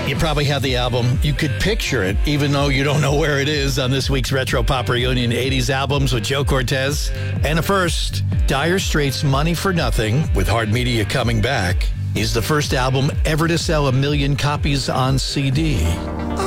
You probably have the album. You could picture it, even though you don't know where it is, on this week's Retro Pop Reunion 80s albums with Joe Cortez. And first, Dire Straits' Money for Nothing, with Hard Media coming back, is the first album ever to sell 1 million copies on CD.